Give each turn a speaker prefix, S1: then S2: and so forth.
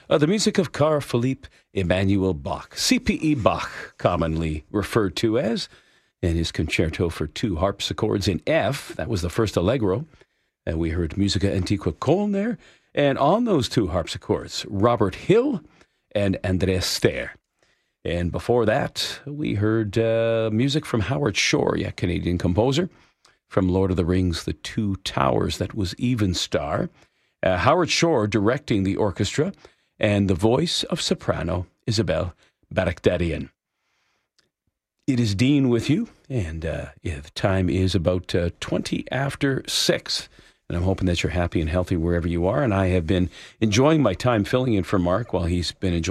S1: The music of Carl Philipp Emanuel Bach, C.P.E. Bach, commonly referred to as, and his concerto for two harpsichords in F. That was the first allegro. And we heard Musica Antiqua Köln there. And on those two harpsichords, Robert Hill and Andreas Ster. And before that, we heard music from Howard Shore, Canadian composer, from Lord of the Rings, The Two Towers. That was Evenstar. Howard Shore directing the orchestra, and the voice of soprano Isabel Barakdarian. It is Dean with you, and the time is about 20 after 6. And I'm hoping that you're happy and healthy wherever you are. And I have been enjoying my time filling in for Mark while he's been enjoying